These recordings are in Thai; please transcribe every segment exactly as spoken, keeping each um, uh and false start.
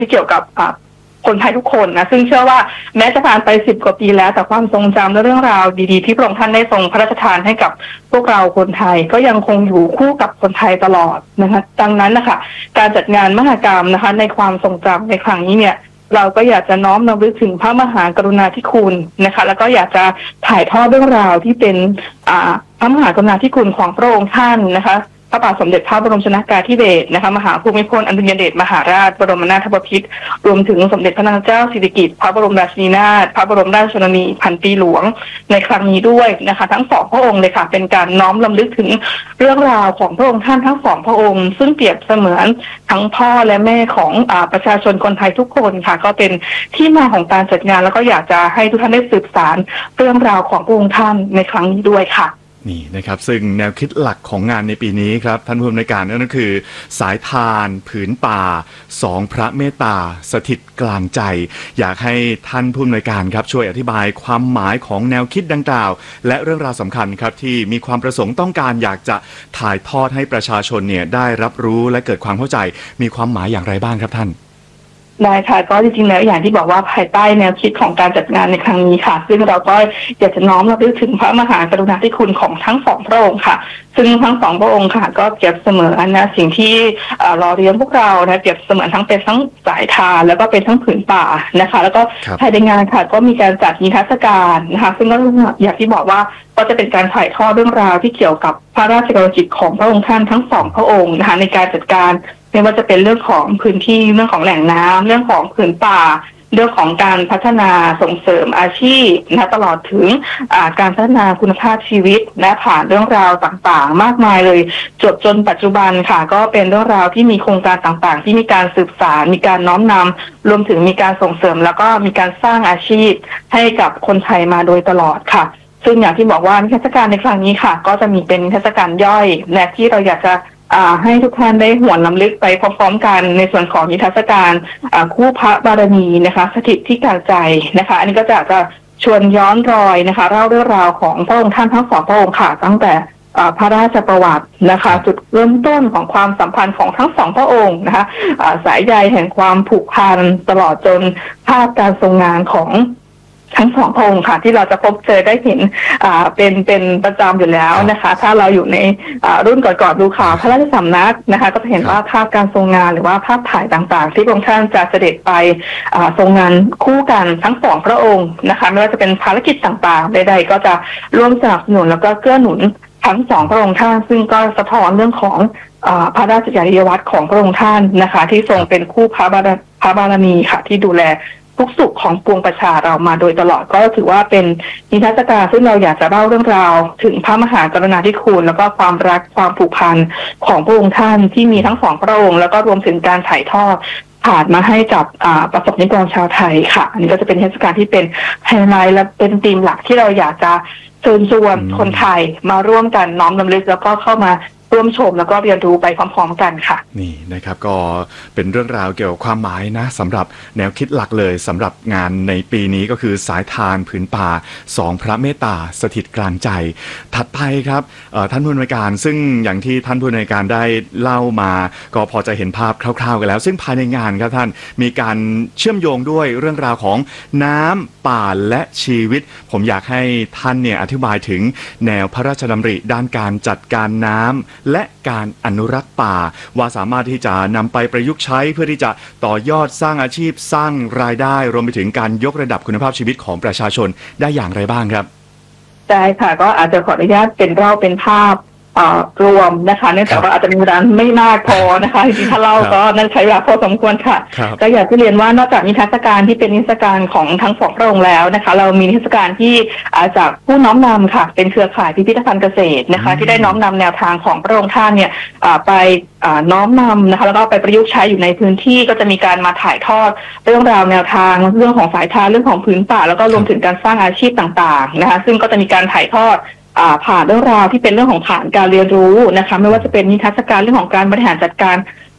ที่เกี่ยวกับคนไทยทุกคนนะซึ่งเชื่อว่าแม้จะผ่านไปสิบกว่าปีแล้วแต่ความทรงจำและเรื่องราวดีๆที่พระองค์ท่านได้ทรงพระราชทานให้กับพวกเราคนไทยก็ยังคงอยู่คู่กับคนไทยตลอดนะคะดังนั้นนะคะการจัดงานมหกรรมนะคะในความทรงจำในครั้งนี้เนี่ยเราก็อยากจะน้อมรำลึกถึงพระมหากรุณาธิคุณนะคะแล้วก็อยากจะถ่ายทอดเรื่องราวที่เป็นพระมหากรุณาธิคุณของพระองค์ท่านนะคะพระบาทสมเด็จพระบรมชนกาธิเบศรนะคะมหาภูมิพลอดุลยเดชมหาราชบรมนาถบพิตรรวมถึงสมเด็จพระนางเจ้าสิริกิติ์พระบรมราชินีนาถพระบรมราชชนนีพันปีหลวงในครั้งนี้ด้วยนะคะทั้งสองพระองค์เลยค่ะเป็นการน้อมรำลึกถึงเรื่องราวของพระองค์ท่านทั้งสองพระองค์ซึ่งเปรียบเสมือนทั้งพ่อและแม่ของอ่าประชาชนคนไทยทุกคนค่ะก็เป็นที่มาของการจัดงานแล้วก็อยากจะให้ทุกท่านได้สืบสานเรื่องราวของพระองค์ท่านในครั้งนี้ด้วยค่ะนี่นะครับซึ่งแนวคิดหลักของงานในปีนี้ครับท่านผู้อำนวยการนั่นก็คือสายทานผืนป่าสองพระเมตตาสถิตกลางใจอยากให้ท่านผู้อำนวยการครับช่วยอธิบายความหมายของแนวคิดดังกล่าวและเรื่องราวสำคัญครับที่มีความประสงค์ต้องการอยากจะถ่ายทอดให้ประชาชนเนี่ยได้รับรู้และเกิดความเข้าใจมีความหมายอย่างไรบ้างครับท่านได้ค่ะก็จริงๆแล้วอย่างที่บอกว่าภายใต้แนวคิดของการจัดงานในครั้งนี้ค่ะซึ่งเราก็อยากจะน้อมรำลึกถึงพระมหากรุณาธิคุณของทั้งสองพระองค์ค่ะซึ่งทั้งสองพระองค์ค่ะก็เปรียบเสมือนนะสิ่งที่รอเลี้ยงพวกเรานะเปรียบเสมือนทั้งเป็นทั้งสายทานแล้วก็เป็นทั้งผืนป่านะคะแล้วก็ภายในงานค่ะก็มีการจัดนิทรรศการนะคะซึ่งก็อย่างที่บอกว่าก็จะเป็นการถ่ายทอดเรื่องราวที่เกี่ยวกับพระราชกรณียกิจของพระองค์ท่านทั้งสองพระองค์นะคะในการจัดการไม่ว่าจะเป็นเรื่องของพื้นที่เรื่องของแหล่งน้ำเรื่องของผืนป่าเรื่องของการพัฒนาส่งเสริมอาชีพนะตลอดถึงการพัฒนาคุณภาพชีวิตและผ่านเรื่องราวต่างๆมากมายเลยจบจนปัจจุบันค่ะก็เป็นเรื่องราวที่มีโครงการต่างๆที่มีการสืบสานมีการน้อมนำรวมถึงมีการส่งเสริมแล้วก็มีการสร้างอาชีพให้กับคนไทยมาโดยตลอดค่ะซึ่งอย่างที่บอกว่านิทรรศการในครั้งนี้ค่ะก็จะมีเป็นนิทรรศการย่อยและที่เราอยากจะให้ทุกท่านได้หวนรำลึกไปพร้อมๆกันในส่วนของนิทรรศการคู่พระบารมีนะคะสถิตที่กลางใจนะคะอันนี้ก็จะจะชวนย้อนรอยนะคะเล่าเรื่องราวของพระองค์ท่านทั้งสองพระองค์ค่ะตั้งแต่พระราชประวัตินะคะจุดเริ่มต้นของความสัมพันธ์ของทั้งสองพระองค์นะคะสายใยแห่งความผูกพันตลอดจนภาพการทรงงานของทั้งสองพระองค์ค่ะที่เราจะพบเจอได้เห็นอ่าเป็นเป็นประจำอยู่แล้วนะคะถ้าเราอยู่ในอ่ารุ่นก่อนๆดูข่าวพระราชสำนักนะคะก็จะเห็นว่าภาพการทรงงานหรือว่าภาพถ่ายต่างๆที่พระองค์ท่านจะเสด็จไปอ่าทรงงานคู่กันทั้งสองพระองค์นะคะไม่ว่าจะเป็นภารกิจต่างๆใดๆก็จะร่วมสนับสนุนแล้วก็เกื้อหนุนทั้งสองพระองค์ท่านซึ่งก็สะท้อนเรื่องของอ่าพระราชจริยวัตรของพระองค์ท่านนะคะที่ทรงเป็นคู่พระบารพระบารมีค่ะที่ดูแลทุกสุขของปวงประชาเรามาโดยตลอดก็ถือว่าเป็นนิทรรศการซึ่งเราอยากจะเล่าเรื่องราวถึงพระมหากรุณาธิคุณแล้วก็ความรักความผูกพันของพระองค์ท่านที่มีทั้งสองพระองค์แล้วก็รวมถึงการถ่ายทอดผ่านมาให้กับประสบนิกรชาวไทยค่ะอันนี้ก็จะเป็นเทศกาลที่เป็นไฮไลท์และเป็นธีมหลักที่เราอยากจะเชิญชวนคนไทยมาร่วมกันน้อมรำลึกแล้วก็เข้ามาร่วมชมแล้วก็เรียนรู้ไปพร้อมๆกันค่ะนี่นะครับก็เป็นเรื่องราวเกี่ยวกับความหมายนะสำหรับแนวคิดหลักเลยสำหรับงานในปีนี้ก็คือสายทานผืนป่าสองพระเมตตาสถิตกลางใจถัดไปครับท่านผู้อำนวยการซึ่งอย่างที่ท่านผู้อำนวยการได้เล่ามาก็พอจะเห็นภาพคร่าวๆกันแล้วซึ่งภายในงานครับท่านมีการเชื่อมโยงด้วยเรื่องราวของน้ำป่าและชีวิตผมอยากให้ท่านเนี่ยอธิบายถึงแนวพระราชดำริด้านการจัดการน้ำและการอนุรักษ์ป่าว่าสามารถที่จะนำไปประยุกต์ใช้เพื่อที่จะต่อยอดสร้างอาชีพสร้างรายได้รวมไปถึงการยกระดับคุณภาพชีวิตของประชาชนได้อย่างไรบ้างครับได้ค่ะก็อาจจะขออนุญาตเป็นเล่าเป็นภาพรวมนะคะเนื่องจากว่าอาจจะมีเวลาไม่มากพอนะคะจริงๆถ้าเล่าก็นั่นใช้เวลาพอสมควรค่ะก็อยากจะเรียนว่านอกจากนิทรรศการที่เป็นนิทรรศการของทั้งสองพระองค์แล้วนะคะเรามีนิทรรศการที่จากผู้น้อมนำค่ะเป็นเครือข่ายพิพิธภัณฑ์เกษตรนะคะที่ได้น้อมนำแนวทางของพระองค์ท่านเนี่ยไปน้อมนำนะคะแล้วก็ไปประยุกต์ใช้อยู่ในพื้นที่ก็จะมีการมาถ่ายทอดเรื่องราวแนวทางเรื่องของสายทานเรื่องของพื้นป่าแล้วก็รวมถึงการสร้างอาชีพต่างๆนะคะซึ่งก็จะมีการถ่ายทอดผ่านเรื่องราวที่เป็นเรื่องของผ่านการเรียนรู้นะคะไม่ว่าจะเป็นนิทรรศการเรื่องของการบริหารจัดการ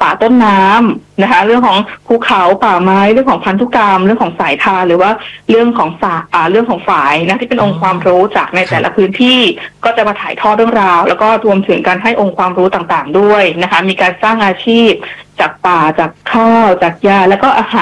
ป่าต้นน้ำนะคะเรื่องของภูเขาป่าไม้เรื่องของพันธุกรรมเรื่องของสายทานหรือว่าเรื่องของสาอ่าเรื่องของฝ่ายนะที่เป็นองค์ความรู้จากในแต่ละพื้นที่ก็จะมาถ่ายทอดเรื่องราวแล้วก็รวมถึงการให้องค์ความรู้ต่างๆด้วยนะคะมีการสร้างอาชีพจากป่าจากข้าวจากยาแล้วก็อาหาร